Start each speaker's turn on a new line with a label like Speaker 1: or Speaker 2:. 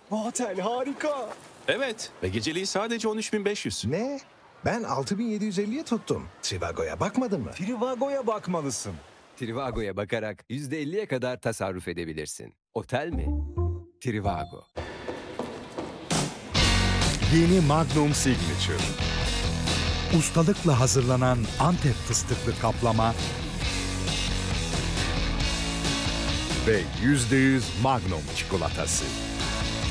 Speaker 1: Bu otel harika.
Speaker 2: Evet ve geceliği sadece 13.500.
Speaker 3: Ne? Ben 6.750'ye tuttum. Trivago'ya bakmadın mı?
Speaker 1: Trivago'ya bakmalısın.
Speaker 4: Trivago'ya bakarak %50'ye kadar tasarruf edebilirsin. Otel mi? Trivago.
Speaker 5: Yeni Magnum Signature. Ustalıkla hazırlanan Antep fıstıklı kaplama ve %100 Magnum çikolatası.